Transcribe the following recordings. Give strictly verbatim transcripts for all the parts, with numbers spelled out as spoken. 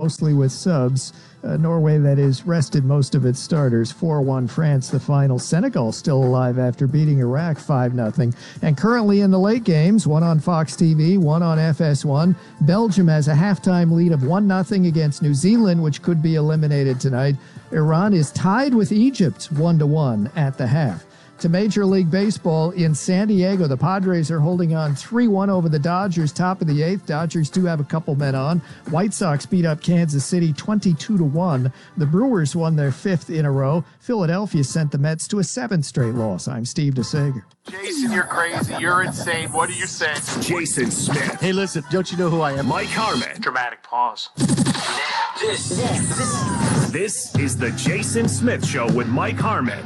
mostly with subs. Uh, Norway, that is, rested most of its starters. four one France, the final. Senegal still alive after beating Iraq five nothing. And currently in the late games, one on Fox T V, one on F S one, Belgium has a halftime lead of one nothing against New Zealand, which could be eliminated tonight. Iran is tied with Egypt one to one at the half. To Major League Baseball in San Diego, the Padres are holding on three one over the Dodgers, top of the eighth. Dodgers do have a couple men on. White Sox beat up Kansas City twenty-two to one. The Brewers won their fifth in a row. Philadelphia sent the Mets to a seventh straight loss. I'm Steve DeSager. Jason, you're crazy. You're insane. What are you saying? Jason Smith. Hey, listen, don't you know who I am? Mike Harmon. Dramatic pause. This, this, this is the Jason Smith Show with Mike Harmon.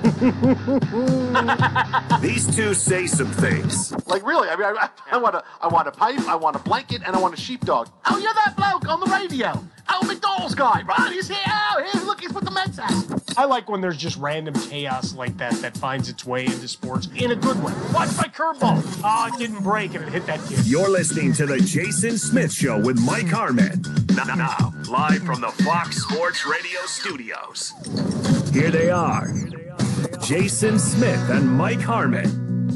These two say some things. Like, really, I mean, I, I want a, I want a pipe, I want a blanket, and I want a sheepdog. Oh, you're that bloke on the radio. Oh, McDonald's guy, right? He's here. Oh, here, look, he's with the Mets hat. I like when there's just random chaos like that that finds its way into sports in a good way. Watch my curveball. Oh, it didn't break and it hit that kid. You're listening to the Jason Smith Show with Mike Harmon. Now, now, live from the Fox Sports Radio studios. Here they are, Jason Smith and Mike Harmon.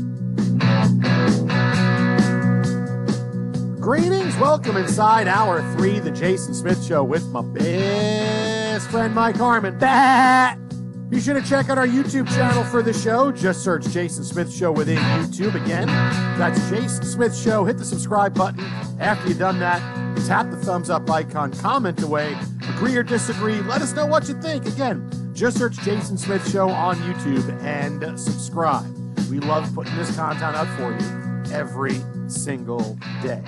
Greetings, welcome inside hour three, the Jason Smith Show with my best friend Mike Harmon. Bah! Be sure to check out our YouTube channel for the show. Just search Jason Smith Show within YouTube. Again, that's Jason Smith Show. Hit the subscribe button. After you've done that, tap the thumbs up icon, comment away, agree or disagree. Let us know what you think. Again, just search Jason Smith Show on YouTube and subscribe. We love putting this content out for you every single day.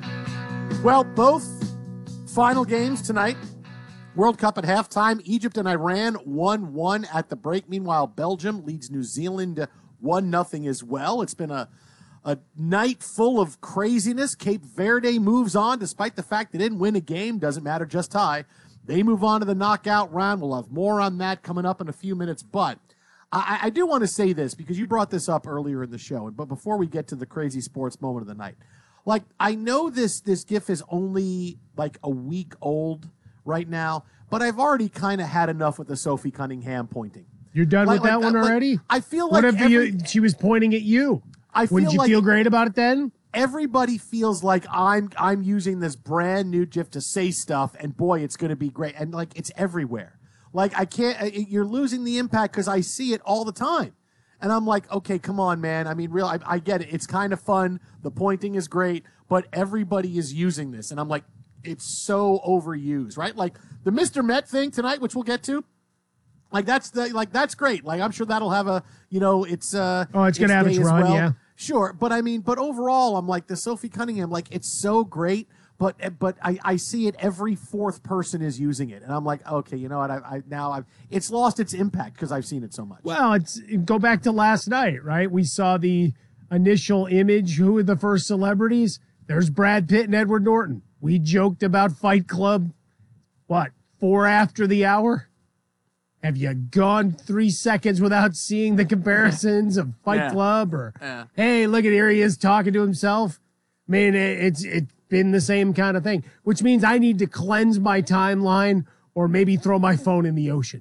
Well, both final games tonight. World Cup at halftime. Egypt and Iran one one at the break. Meanwhile, Belgium leads New Zealand one nothing as well. It's been a, a night full of craziness. Cape Verde moves on despite the fact they didn't win a game. Doesn't matter, just tie. They move on to the knockout round. We'll have more on that coming up in a few minutes. But I, I do want to say this because you brought this up earlier in the show. But before we get to the crazy sports moment of the night, like, I know this this GIF is only like a week old right now, but I've already kind of had enough with the Sophie Cunningham pointing. You're done like, with that like, one like, already? I feel like what if every, you, she was pointing at you? I feel Wouldn't you like feel great about it then? Everybody feels like I'm I'm using this brand new GIF to say stuff, and boy, it's going to be great. And like, it's everywhere. Like, I can't. You're losing the impact because I see it all the time. And I'm like, okay, come on, man. I mean, real, I, I get it. It's kind of fun. The pointing is great, but everybody is using this. And I'm like, it's so overused, right? Like the Mister Met thing tonight, which we'll get to. Like that's the like that's great. Like I'm sure that'll have a you know it's uh oh it's gonna have its run, well. yeah. Sure, but I mean, but overall, I'm like the Sophie Cunningham. Like it's so great. But but I, I see it every fourth person is using it, and I'm like, okay, you know what? I, I now I've it's lost its impact because I've seen it so much. Well, it's go back to last night, right? We saw the initial image. Who were the first celebrities? There's Brad Pitt and Edward Norton. We joked about Fight Club. What, four after the hour? Have you gone three seconds without seeing the comparisons of Fight yeah. Club? Or yeah. hey, look at here he is talking to himself. I mean, it, it's it's been the same kind of thing, which means I need to cleanse my timeline or maybe throw my phone in the ocean.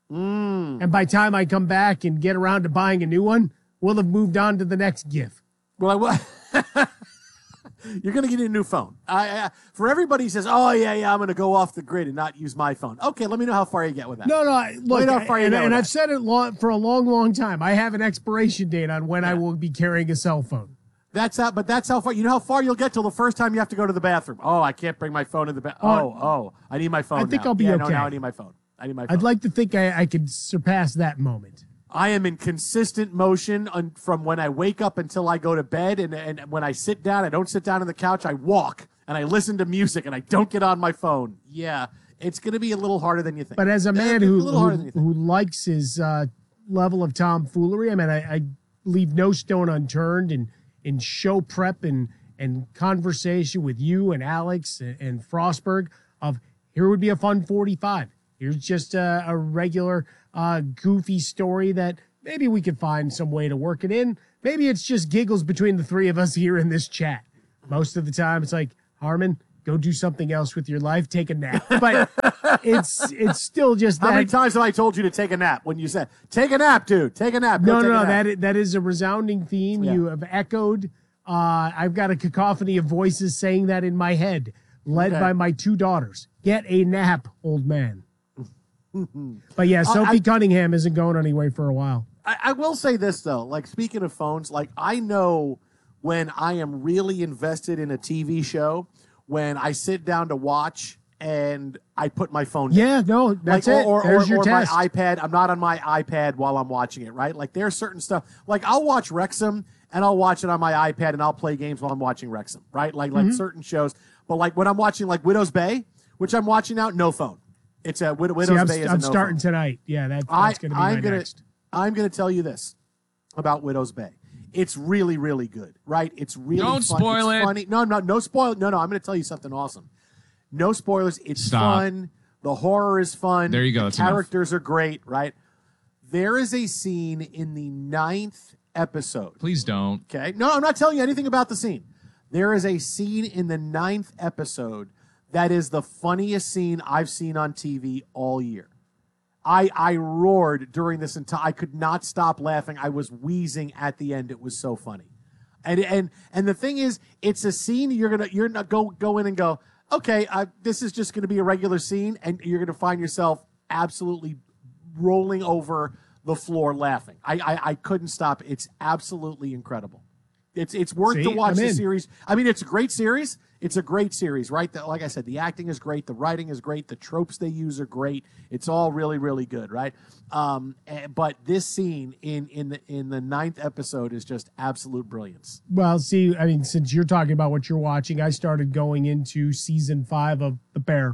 Mm. And by the time I come back and get around to buying a new one, we'll have moved on to the next GIF. Well, I will. You're going to get a new phone. I, I, for everybody who says, oh, yeah, yeah, I'm going to go off the grid and not use my phone. Okay, let me know how far you get with that. No, no, look, how far you and, get and with I've that. said it long, for a long, long time. I have an expiration date on when yeah. I will be carrying a cell phone. That's how, but that's how far, you know how far you'll get till the first time you have to go to the bathroom. Oh, I can't bring my phone in the bathroom. Oh, oh, oh, I need my phone I think now. I'll be yeah, okay. No, now I need my phone. I need my phone. I'd like to think I, I could surpass that moment. I am in consistent motion on, from when I wake up until I go to bed. And, and when I sit down, I don't sit down on the couch. I walk and I listen to music and I don't get on my phone. Yeah, it's going to be a little harder than you think. But as a man a who, little harder who, than you think. who likes his uh, level of tomfoolery, I mean, I, I leave no stone unturned in, in show prep and, and conversation with you and Alex and, and Frostberg of here would be a fun forty-five. Here's just a, a regular uh, goofy story that maybe we could find some way to work it in. Maybe it's just giggles between the three of us here in this chat. Most of the time, it's like, Harmon, go do something else with your life, take a nap. But it's it's still just How that. many times have I told you to take a nap when you said, take a nap, dude, take a nap. Go No, take no, a no. nap. That is, that is a resounding theme. Yeah. You have echoed. Uh, I've got a cacophony of voices saying that in my head, led Okay. by my two daughters. Get a nap, old man. But yeah, Sophie I- Cunningham isn't going anywhere for a while. I, I will say this though, like speaking of phones, like I know when I am really invested in a T V show, when I sit down to watch and I put my phone down. Yeah, no, that's like, it. Or, or, There's or, your or test. my iPad. I'm not on my iPad while I'm watching it, right? Like there's certain stuff. Like I'll watch Wrexham and I'll watch it on my iPad and I'll play games while I'm watching Wrexham, right? Like Mm-hmm. like certain shows. But like when I'm watching like Widow's Bay, which I'm watching now, no phone. It's a Wid- Widow's See, I'm, Bay is a I'm no starting phone. tonight. Yeah, that, I, that's going to be I'm my gonna, next. I'm gonna tell you this about Widow's Bay. It's really, really good, right? It's really Don't fun. spoil it's it. Funny. No, no, no spoil. No, no. I'm gonna tell you something awesome. No spoilers. It's Stop. fun. The horror is fun. There you go, The that's enough. characters are great, right? There is a scene in the ninth episode. Please don't. Okay. No, I'm not telling you anything about the scene. There is a scene in the ninth episode that is the funniest scene I've seen on T V all year. I I roared during this entire. I could not stop laughing. I was wheezing at the end. It was so funny, and and and the thing is, it's a scene you're gonna you're not go go in and go, okay, uh, this is just gonna be a regular scene, and you're gonna find yourself absolutely rolling over the floor laughing. I I, I couldn't stop. It's absolutely incredible. It's it's worth See, to watch I'm the in. series. I mean, it's a great series. It's a great series, right? The, like I said, the acting is great, the writing is great, the tropes they use are great. It's all really, really good, right? Um, eh, but this scene in in the in the ninth episode is just absolute brilliance. Well, see, I mean, since you're talking about what you're watching, I started going into season five of The Bear.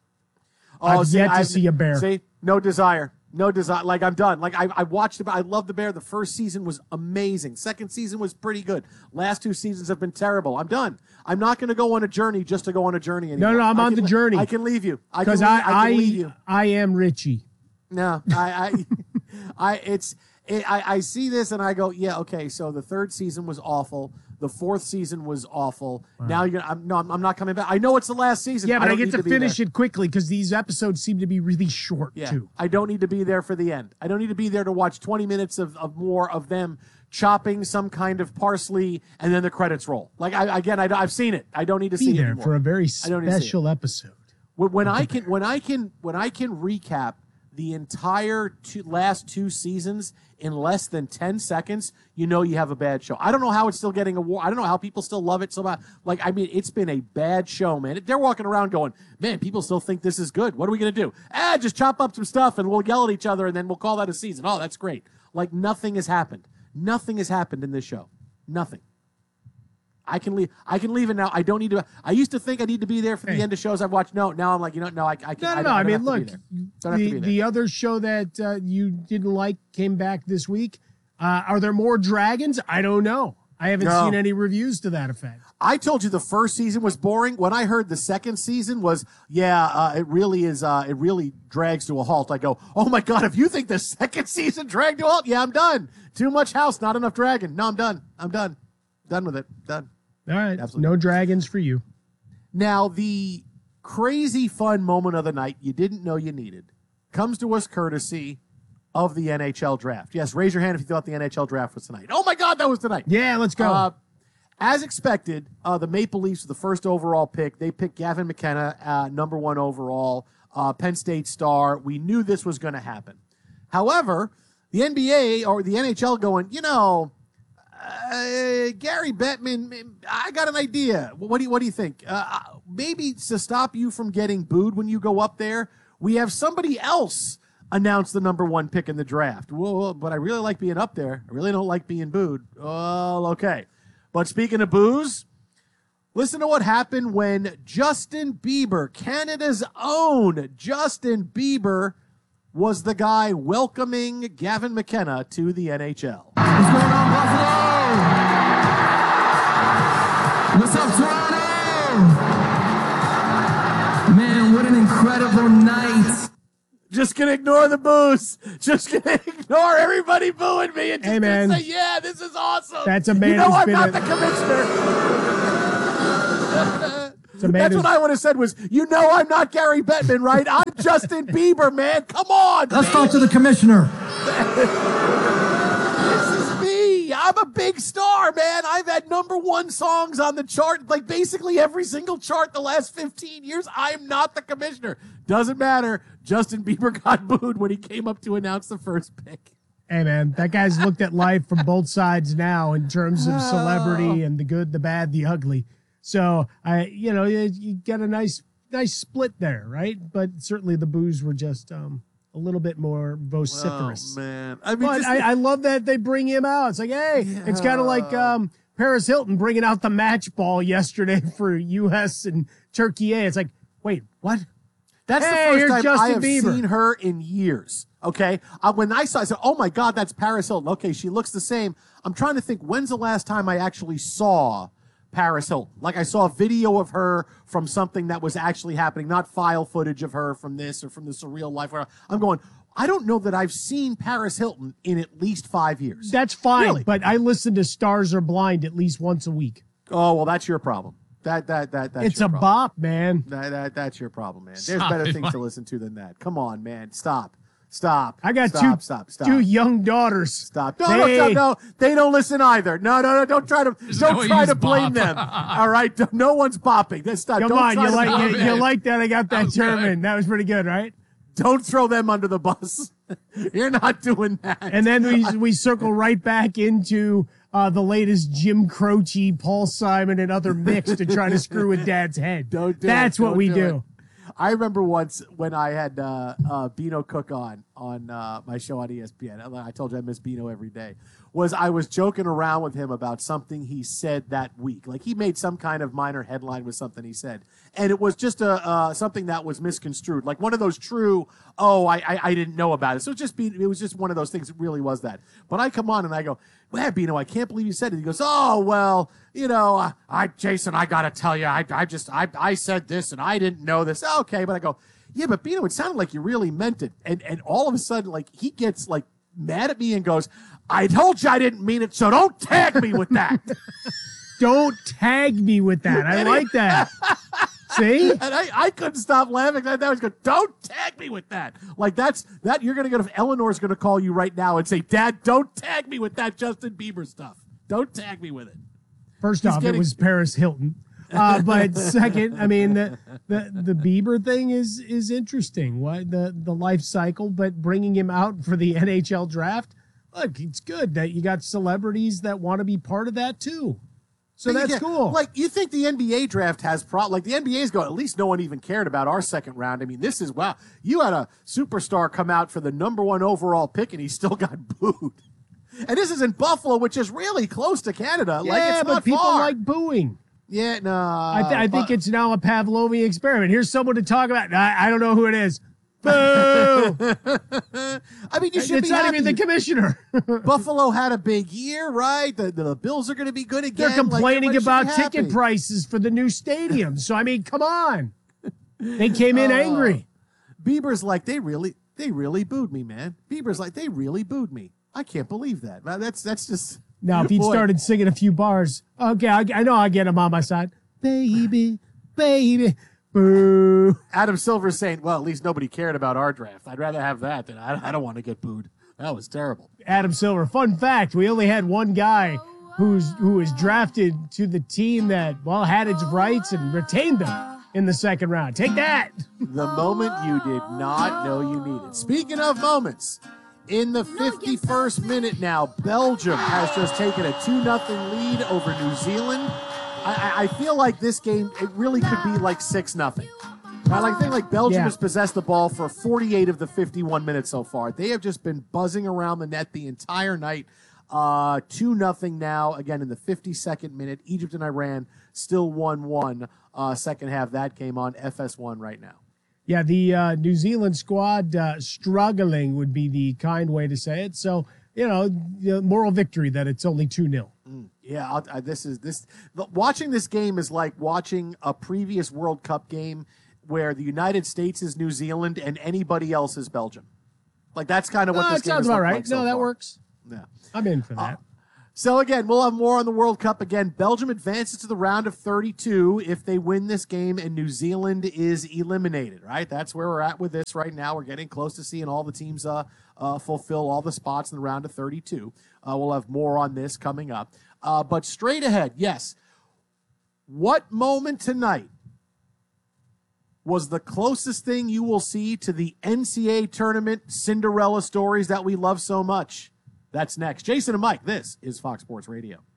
I've yet to see a bear. See, no desire. No desire. Like I'm done. Like I, I watched it. I love The Bear. The first season was amazing. Second season was pretty good. Last two seasons have been terrible. I'm done. I'm not going to go on a journey just to go on a journey anymore. No, no, I'm I on can the le- journey. I can leave you. I can, Because leave, I, I can I, leave you. I am Richie. No, I, I, I, it's, it, I, I see this and I go, yeah, okay. So the third season was awful. The fourth season was awful. Now you're gonna, I'm, no, I'm, I'm not coming back. I know it's the last season. Yeah, but I, don't get need to be finish there. it quickly because these episodes seem to be really short, Yeah, too. I don't need to be there for the end. I don't need to be there to watch twenty minutes of, of more of them chopping some kind of parsley and then the credits roll. Like I, again, I, I've seen it. I don't need to Be see it there anymore. for a very I don't need to see it. special episode. When, when I can, when I can, when I can recap the entire two, last two seasons in less than ten seconds, you know you have a bad show. I don't know how it's still getting a war. I don't know how people still love it so much. Like, I mean, it's been a bad show, man. They're walking around going, man, people still think this is good. What are we going to do? Ah, just chop up some stuff and we'll yell at each other and then we'll call that a season. Oh, that's great. Like, nothing has happened. Nothing has happened in this show. Nothing. I can leave. I can leave it now. I don't need to. I used to think I need to be there for the Hey. end of shows I've watched. No, now I'm like, you know, no, I, I can. No, no, I, no. don't- I, I don't mean, have to be look, there. Don't have to the, be there. the other show that uh, you didn't like came back this week. Uh, are there more dragons? I don't know. I haven't No. seen any reviews to that effect. I told you the first season was boring. When I heard the second season was, yeah, uh, it really is. Uh, it really drags to a halt. I go, oh my god, if you think the second season dragged to a halt, yeah, I'm done. Too much house, not enough dragon. No, I'm done. I'm done. Done with it. Done. All right. Absolutely. No dragons for you. Now, the crazy fun moment of the night you didn't know you needed comes to us courtesy of the N H L draft. Yes, raise your hand if you thought the N H L draft was tonight. Oh my God, that was tonight. Yeah, let's go. Uh, as expected, uh, the Maple Leafs, the first overall pick, they picked Gavin McKenna, uh, number one overall, uh, Penn State star. We knew this was going to happen. However, the N B A or the N H L going, you know, uh, Gary Bettman, I got an idea. What do you, what do you think? Uh, maybe to stop you from getting booed when you go up there, we have somebody else announce the number one pick in the draft. Well, but I really like being up there. I really don't like being booed. Well, okay. But speaking of boos, listen to what happened when Justin Bieber, Canada's own Justin Bieber, was the guy welcoming Gavin McKenna to the N H L. What's going on, Buffalo? What's up, Toronto? Man, what an incredible night. Just gonna ignore the boos. Just gonna ignore everybody booing me and just Hey, gonna man. say, yeah, this is awesome. That's a man You know who's I'm been not a- the commissioner. It's a man That's who's- what I would have said was, you know I'm not Gary Bettman, right? I'm Justin Bieber, man. Come on. Let's talk to the commissioner. This is me. I'm a big star, man. I've had number one songs on the chart, like basically every single chart the last fifteen years. I'm not the commissioner. Doesn't matter. Justin Bieber got booed when he came up to announce the first pick. Hey, man, that guy's looked at life from both sides now in terms of celebrity and the good, the bad, the ugly. So, I, you know, you, you get a nice, nice split there, right? But certainly the boos were just um, a little bit more vociferous. Oh, man. I mean, But just, I, I love that they bring him out. It's like, hey, it's kind of like um, Paris Hilton bringing out the match ball yesterday for U S and Turkey A. It's like, wait, what? that's Hey, the first here's time Justin I have Bieber. seen her in years. Okay. Uh, when I saw, I said, oh my God, that's Paris Hilton. Okay. She looks the same. I'm trying to think, when's the last time I actually saw Paris Hilton? Like I saw a video of her from something that was actually happening, not file footage of her from this or from the surreal life. Where I'm going, I don't know that I've seen Paris Hilton in at least five years. That's fine, Really? but I listen to Stars Are Blind at least once a week. Oh, well, that's your problem. That, that, that, that's It's your a problem. bop, man. That, that, that's your problem, man. There's Stop better it, things Mike. to listen to than that. Come on, man. Stop. Stop. I got stop, two, stop, stop. two young daughters. Stop. No, no, They- no, no. They don't listen either. No, no, no. Don't try to There's no don't way try you to just blame bop. them. All right. Don't- No one's bopping. That's stop. Come don't on, try you to like blame you, them. you like that? I got that was term good. in. That was pretty good, right? Don't throw them under the bus. You're not doing that. And then we we circle right back into uh, the latest Jim Croce, Paul Simon, and other mix to try to screw with Dad's head. Don't do That's it. what Don't we do do. it. I remember once when I had uh, uh, Bino Cook on on uh, my show on E S P N. I told you I miss Bino every day. Was I was joking around with him about something he said that week. Like he made some kind of minor headline with something he said, and it was just a uh, something that was misconstrued, like one of those true. Oh, I, I I didn't know about it. So it just be it was just one of those things. It really was that. But I come on and I go, well, Bino, I can't believe you said it. He goes, oh well, you know, uh, I Jason, I gotta tell you, I I just I I said this and I didn't know this. Okay, but I go, yeah, but Bino, it sounded like you really meant it. And and all of a sudden, like he gets like mad at me and goes, I told you I didn't mean it, so don't tag me with that. Don't tag me with that. I like that. See? And I, I couldn't stop laughing. I was going, don't tag me with that. Like that's that you're gonna go to Eleanor's gonna call you right now and say, Dad, don't tag me with that Justin Bieber stuff. Don't tag me with it. First He's off, getting- it was Paris Hilton. Uh, but second, I mean the, the the Bieber thing is is interesting. What the the life cycle, but bringing him out for the N H L draft, look, it's good that you got celebrities that want to be part of that too. So But you that's get- cool. Like you think the N B A draft has pro like the N B A's going, at least no one even cared about our second round. I mean, this is wow. You had a superstar come out for the number one overall pick and he still got booed. And this is in Buffalo, which is really close to Canada. yeah, like it's but not people far. like booing. Yeah, no. I, th- I think but- it's now a Pavlovian experiment. Here's someone to talk about. I, I don't know who it is. Boo! I mean, you should It's be not happy. even the commissioner. Buffalo had a big year, right? The, the Bills are going to be good again. They're complaining like, everybody about should be ticket happy. prices for the new stadium. So I mean, come on. They came in Oh. angry. Bieber's like, they really, they really booed me, man. Bieber's like, they really booed me. I can't believe that. Man, That's that's just. Now, if he'd Boy. started singing a few bars, okay, I, I know I get him on my side. Baby, baby, boo. Adam Silver's saying, well, at least nobody cared about our draft. I'd rather have that than I, I don't want to get booed. That was terrible. Adam Silver. Fun fact: we only had one guy who's who was drafted to the team that well had its rights and retained them in the second round. Take that. The moment you did not know you needed. Speaking of moments, in the fifty-first minute now, Belgium has just taken a two nothing lead over New Zealand. I, I- I feel like this game, it really could be like six nothing. I like think like Belgium Yeah. has possessed the ball for forty-eight of the fifty-one minutes so far. They have just been buzzing around the net the entire night. Uh, two nothing now. Again in the fifty-second minute, Egypt and Iran still one one. Uh, second half that came on F S one right now. Yeah, the uh, New Zealand squad uh, struggling would be the kind way to say it. So, you know, the moral victory that it's only two nil. Yeah, I'll, I, this is this. the- Watching this game is like watching a previous World Cup game where the United States is New Zealand and anybody else is Belgium. Like that's kind of what Uh, this it game sounds has about looked right. like so no, that far. works. Yeah. I'm in for that. So again, we'll have more on the World Cup. Again, Belgium advances to the round of thirty-two if they win this game and New Zealand is eliminated, right? That's where we're at with this right now. We're getting close to seeing all the teams uh, uh, fulfill all the spots in the round of thirty-two. Uh, we'll have more on this coming up. Uh, but straight ahead, yes. What moment tonight was the closest thing you will see to the N C A A tournament Cinderella stories that we love so much? That's next. Jason and Mike, this is Fox Sports Radio.